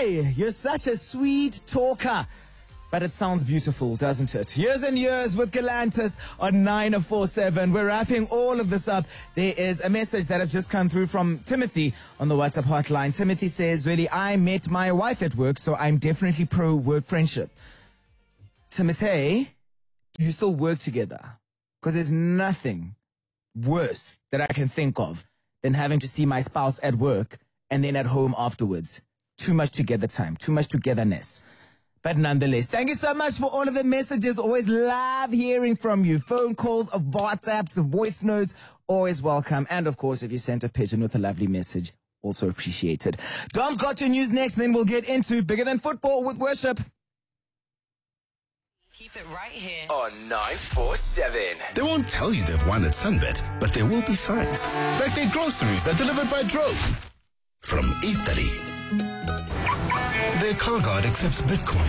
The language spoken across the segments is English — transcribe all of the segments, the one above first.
You're such a sweet talker. But it sounds beautiful, doesn't it? Years and years with Galantis on 947. We're wrapping all of this up. There is a message that has just come through from Timothy on the WhatsApp hotline. Timothy says, really, I met my wife at work, so I'm definitely pro-work friendship. Timothy, do you still work together? Because there's nothing worse that I can think of than having to see my spouse at work and then at home afterwards. Too much together time, too much togetherness. But nonetheless, thank you so much for all of the messages. Always love hearing from you. Phone calls, WhatsApps, voice notes, always welcome. And of course, if you sent a pigeon with a lovely message, also appreciated. Dom's got your news next, then we'll get into Bigger Than Football with Worship. Keep it right here on 947. They won't tell you they've won at Sunbet, but there will be signs. Like their groceries are delivered by drone from Italy. Their car guard accepts Bitcoin.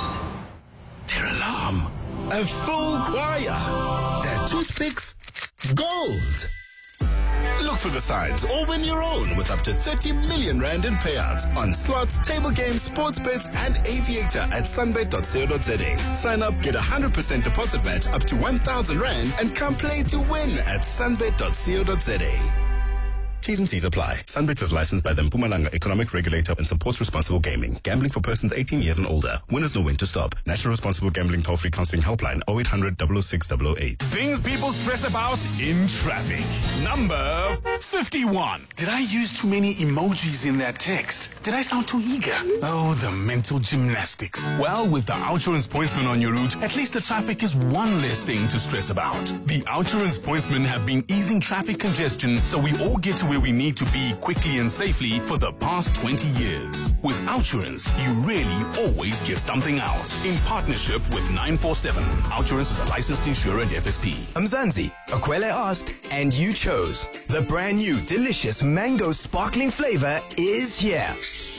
Their alarm, a full choir. Their toothpicks, gold. Look for the signs or win your own with up to 30 million rand in payouts on slots, table games, sports bets, and aviator at sunbet.co.za. Sign up, get 100% deposit match up to 1,000 rand, and come play to win at sunbet.co.za. T's and C's apply. Sunbet is licensed by the Mpumalanga Economic Regulator and supports responsible gaming. Gambling for persons 18 years and older. Winners know when to stop. National Responsible Gambling Toll-Free Counseling Helpline 0800 006 008. Things people stress about in traffic. Number 51. Did I use too many emojis in that text? Did I sound too eager? Oh, the mental gymnastics. Well, with the Outsurance Pointsman on your route, at least the traffic is one less thing to stress about. The Outsurance Pointsmen have been easing traffic congestion so we all get to where we need to be quickly and safely for the past 20 years. With Outsurance, you really always get something out. In partnership with 947. Outsurance is a licensed insurer and FSP. Mzansi, Akwele asked, and you chose. The brand new delicious mango sparkling flavor is here.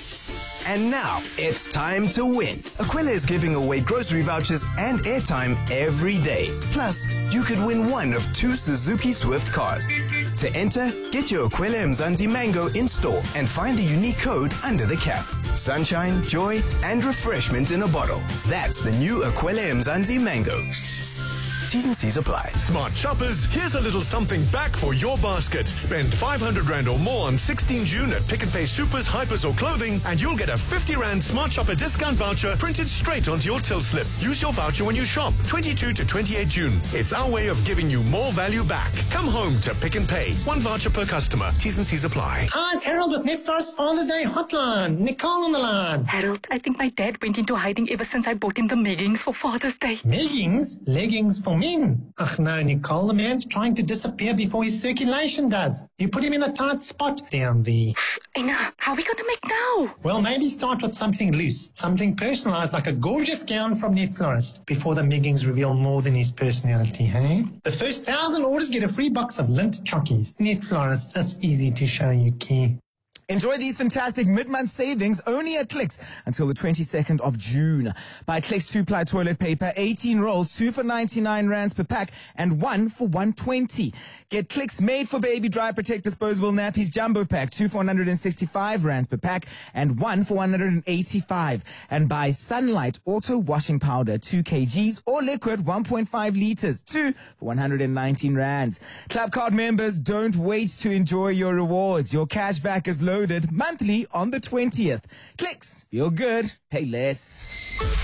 And now, it's time to win. Aquila is giving away grocery vouchers and airtime every day. Plus, you could win one of 2 Suzuki Swift cars. To enter, get your Aquila Mzansi Mango in store and find the unique code under the cap. Sunshine, joy, and refreshment in a bottle. That's the new Aquila Mzansi Mango. T's and C's apply. Smart shoppers, here's a little something back for your basket. Spend 500 Rand or more on 16 June at Pick n Pay Supers, Hypers or Clothing, and you'll get a 50 Rand Smart Shopper discount voucher printed straight onto your till slip. Use your voucher when you shop. 22 to 28 June. It's our way of giving you more value back. Come home to Pick n Pay. 1 voucher per customer. T's and C's apply. Hi, it's Harold with Netflix Father's Day Hotline. Nicole on the line. Harold, I think my dad went into hiding ever since I bought him the leggings for Father's Day. Leggings? Leggings for men? Ach no, Nicole, the man's trying to disappear before his circulation does. You put him in a tight spot down there. I know. How are we going to make now? Well, maybe start with something loose, something personalized like a gorgeous gown from Net Florist before the meggings reveal more than his personality, hey? The first 1,000 orders get a free box of lint chockies. Net Florist, that's easy to show you care. Enjoy these fantastic mid-month savings only at Clicks until the 22nd of June. Buy Clicks 2-ply toilet paper, 18 rolls, 2 for 99 rands per pack, and 1 for 120. Get Clicks Made for Baby Dry Protect Disposable Nappies Jumbo Pack, 2 for 165 rands per pack, and 1 for 185. And buy Sunlight Auto Washing Powder, 2 kgs, or liquid 1.5 liters, 2 for 119 rands. Club Card members, don't wait to enjoy your rewards. Your cashback is loaded monthly on the 20th. Clicks, feel good, pay less.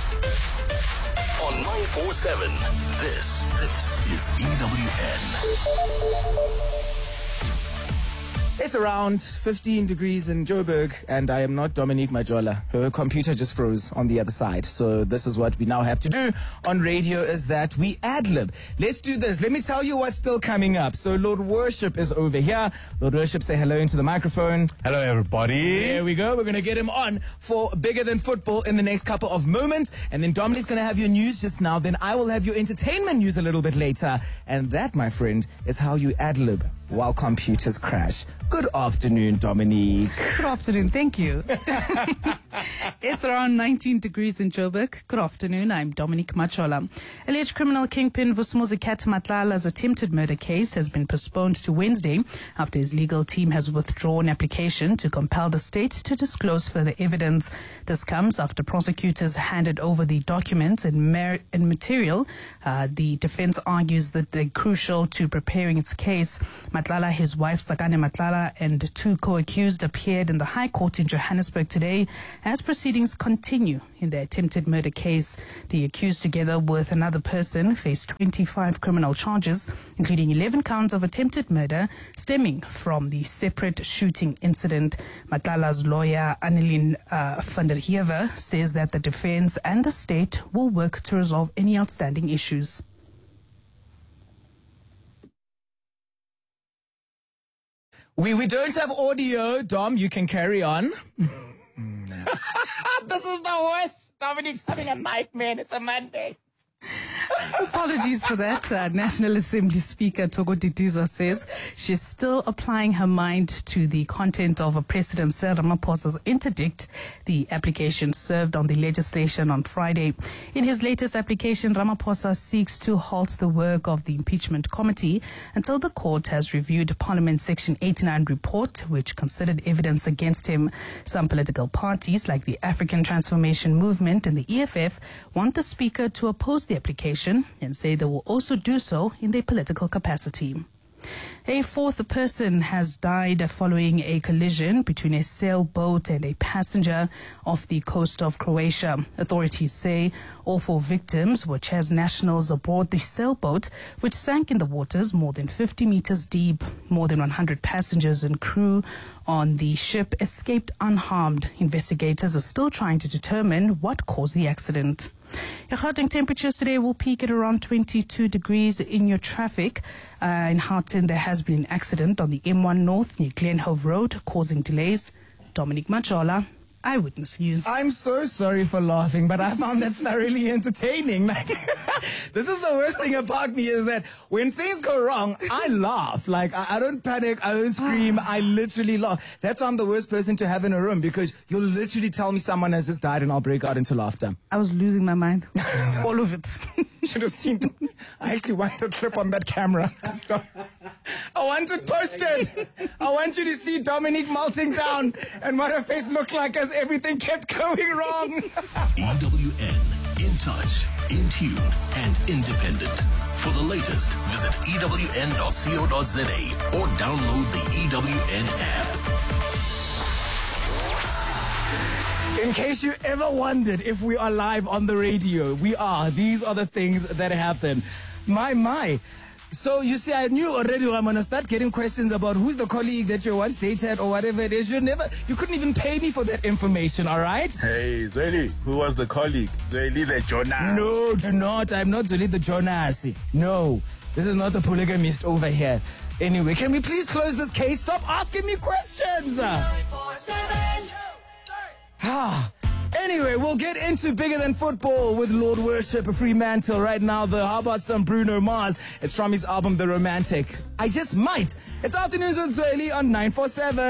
On 947, this is EWN. It's around 15 degrees in Joburg, and I am not Dominique Majola. Her computer just froze on the other side. So this is what we now have to do on radio, is that we ad-lib. Let's do this. Let me tell you what's still coming up. So Lord Worship is over here. Lord Worship, say hello into the microphone. Hello, everybody. There we go. We're going to get him on for Bigger Than Football in the next couple of moments. And then Dominique's going to have your news just now. Then I will have your entertainment news a little bit later. And that, my friend, is how you ad-lib while computers crash. Good afternoon, Dominique. Good afternoon. Thank you. It's around 19 degrees in Joburg. Good afternoon. I'm Dominic Machola. Alleged criminal kingpin Vusumuzi Matlala's attempted murder case has been postponed to Wednesday after his legal team has withdrawn application to compel the state to disclose further evidence. This comes after prosecutors handed over the documents and material. The defense argues that they're crucial to preparing its case. Matlala, his wife Sakane Matlala, and two co-accused appeared in the High Court in Johannesburg today as proceedings continue in the attempted murder case. The accused, together with another person, faced 25 criminal charges, including 11 counts of attempted murder stemming from the separate shooting incident. Matlala's lawyer, Annelien van der Heever, says that the defense and the state will work to resolve any outstanding issues. We don't have audio. Dom, you can carry on. This is the worst. Dominic's having a nightmare. It's a Monday. Apologies for that. National Assembly Speaker Togo Didiza says she's still applying her mind to the content of President Cyril Ramaphosa's interdict, the application served on the legislation on Friday. In his latest application, Ramaphosa seeks to halt the work of the impeachment committee until the court has reviewed Parliament's Section 89 report, which considered evidence against him. Some political parties, like the African Transformation Movement and the EFF, want the Speaker to oppose the application and say they will also do so in their political capacity. A fourth person has died following a collision between a sailboat and a passenger off the coast of Croatia. Authorities say all four victims were Czech nationals aboard the sailboat, which sank in the waters more than 50 meters deep. More than 100 passengers and crew on the ship escaped unharmed. Investigators are still trying to determine what caused the accident. Gauteng temperatures today will peak at around 22 degrees in your traffic. In Gauteng, there has been an accident on the M1 North near Glenhove Road, causing delays. Dominic Machola, Eyewitness News. I'm so sorry for laughing, but I found that thoroughly entertaining. Like, this is the worst thing about me, is that when things go wrong, I laugh. Like, I don't panic, I don't scream, I literally laugh. That's why I'm the worst person to have in a room, because you'll literally tell me someone has just died and I'll break out into laughter. I was losing my mind. All of it. Should have seen. I actually want a clip on that camera. Stop. I want it posted. I want you to see Dominic melting down and what her face looked like as everything kept going wrong. EWN, in touch, in tune, and independent. For the latest, visit ewn.co.za or download the EWN app. In case you ever wondered if we are live on the radio, we are. These are the things that happen. My. So you see, I knew already I'm going to start getting questions about who's the colleague that you once dated or whatever it is. You couldn't even pay me for that information, all right? Hey, Zweli, who was the colleague? Zweli the Jonas. No, do not. I'm not Zweli the Jonas. No, this is not the polygamist over here. Anyway, can we please close this case? Stop asking me questions. 947. Anyway, we'll get into bigger than football with Lord Worship, Fremantle. Right now, how about some Bruno Mars? It's from his album, The Romantic. I Just Might. It's Afternoons with Zweli on 947.